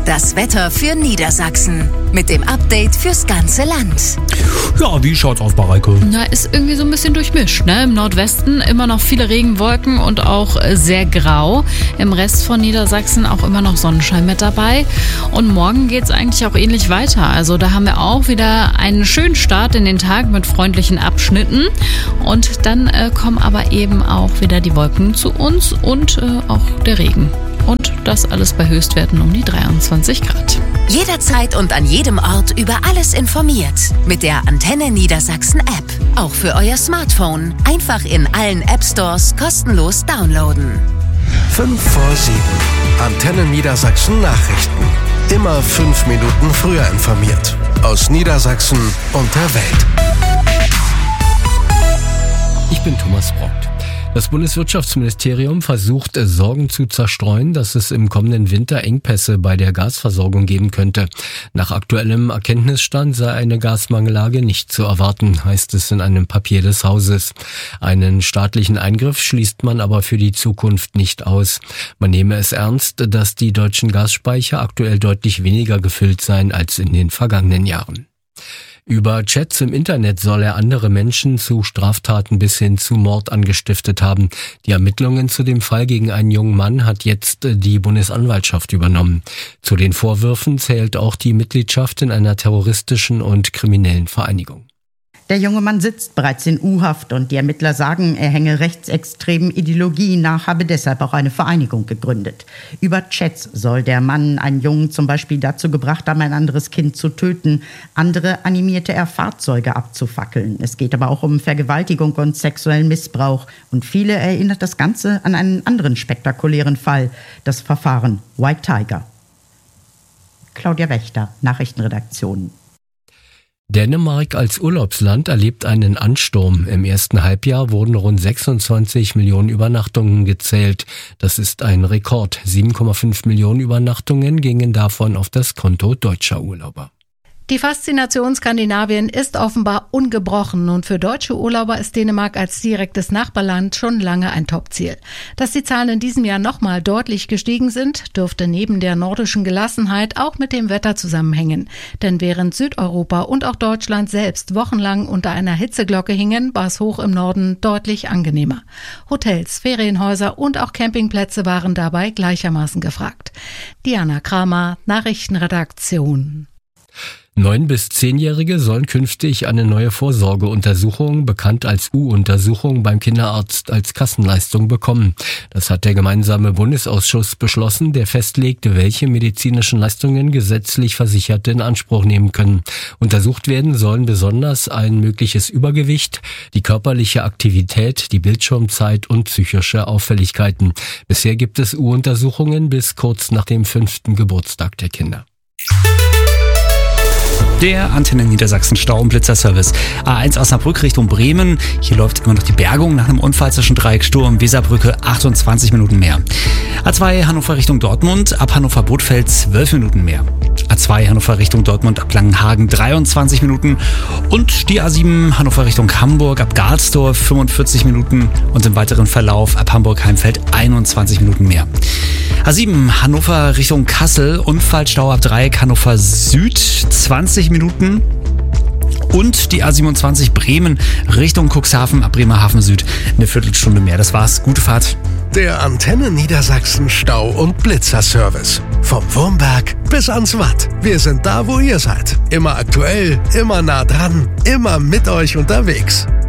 Das Wetter für Niedersachsen mit dem Update fürs ganze Land. Ja, wie schaut's aus, Mareike? Na, ist irgendwie so ein bisschen durchmischt, ne? Im Nordwesten immer noch viele Regenwolken und auch sehr grau. Im Rest von Niedersachsen auch immer noch Sonnenschein mit dabei. Und morgen geht's eigentlich auch ähnlich weiter. Also da haben wir auch wieder einen schönen Start in den Tag mit freundlichen Abschnitten. Und dann kommen aber eben auch wieder die Wolken zu uns und auch der Regen. Und das alles bei Höchstwerten um die 23 Grad. Jederzeit und an jedem Ort über alles informiert. Mit der Antenne Niedersachsen App. Auch für euer Smartphone. Einfach in allen App-Stores kostenlos downloaden. 5 vor 7. Antenne Niedersachsen Nachrichten. Immer 5 Minuten früher informiert. Aus Niedersachsen und der Welt. Ich bin Thomas Brockt. Das Bundeswirtschaftsministerium versucht, Sorgen zu zerstreuen, dass es im kommenden Winter Engpässe bei der Gasversorgung geben könnte. Nach aktuellem Erkenntnisstand sei eine Gasmangellage nicht zu erwarten, heißt es in einem Papier des Hauses. Einen staatlichen Eingriff schließt man aber für die Zukunft nicht aus. Man nehme es ernst, dass die deutschen Gasspeicher aktuell deutlich weniger gefüllt seien als in den vergangenen Jahren. Über Chats im Internet soll er andere Menschen zu Straftaten bis hin zu Mord angestiftet haben. Die Ermittlungen zu dem Fall gegen einen jungen Mann hat jetzt die Bundesanwaltschaft übernommen. Zu den Vorwürfen zählt auch die Mitgliedschaft in einer terroristischen und kriminellen Vereinigung. Der junge Mann sitzt bereits in U-Haft und die Ermittler sagen, er hänge rechtsextremen Ideologien nach, habe deshalb auch eine Vereinigung gegründet. Über Chats soll der Mann einen Jungen zum Beispiel dazu gebracht haben, ein anderes Kind zu töten. Andere animierte er, Fahrzeuge abzufackeln. Es geht aber auch um Vergewaltigung und sexuellen Missbrauch. Und viele erinnert das Ganze an einen anderen spektakulären Fall, das Verfahren White Tiger. Claudia Wächter, Nachrichtenredaktion. Dänemark als Urlaubsland erlebt einen Ansturm. Im ersten Halbjahr wurden rund 26 Millionen Übernachtungen gezählt. Das ist ein Rekord. 7,5 Millionen Übernachtungen gingen davon auf das Konto deutscher Urlauber. Die Faszination Skandinavien ist offenbar ungebrochen und für deutsche Urlauber ist Dänemark als direktes Nachbarland schon lange ein Topziel. Dass die Zahlen in diesem Jahr nochmal deutlich gestiegen sind, dürfte neben der nordischen Gelassenheit auch mit dem Wetter zusammenhängen. Denn während Südeuropa und auch Deutschland selbst wochenlang unter einer Hitzeglocke hingen, war es hoch im Norden deutlich angenehmer. Hotels, Ferienhäuser und auch Campingplätze waren dabei gleichermaßen gefragt. Diana Kramer, Nachrichtenredaktion. 9- bis 10-Jährige sollen künftig eine neue Vorsorgeuntersuchung, bekannt als U-Untersuchung, beim Kinderarzt als Kassenleistung bekommen. Das hat der gemeinsame Bundesausschuss beschlossen, der festlegte, welche medizinischen Leistungen gesetzlich Versicherte in Anspruch nehmen können. Untersucht werden sollen besonders ein mögliches Übergewicht, die körperliche Aktivität, die Bildschirmzeit und psychische Auffälligkeiten. Bisher gibt es U-Untersuchungen bis kurz nach dem 5. Geburtstag der Kinder. Der Antenne Niedersachsen Stau- und Blitzerservice. A1 Osnabrück Richtung Bremen. Hier läuft immer noch die Bergung nach einem Unfall zwischen Dreiecksturm. Weserbrücke 28 Minuten mehr. A2 Hannover Richtung Dortmund. Ab Hannover-Bothfeld 12 Minuten mehr. A2 Hannover Richtung Dortmund ab Langenhagen 23 Minuten. Und die A7 Hannover Richtung Hamburg ab Garzdorf 45 Minuten. Und im weiteren Verlauf ab Hamburg-Heimfeld 21 Minuten mehr. A7 Hannover Richtung Kassel. Unfallstau ab Dreieck Hannover Süd 20 Minuten. Und die A27 Bremen Richtung Cuxhaven ab Bremerhaven Süd eine Viertelstunde mehr. Das war's. Gute Fahrt. Der Antenne Niedersachsen Stau- und Blitzerservice. Vom Wurmberg bis ans Watt. Wir sind da, wo ihr seid. Immer aktuell, immer nah dran, immer mit euch unterwegs.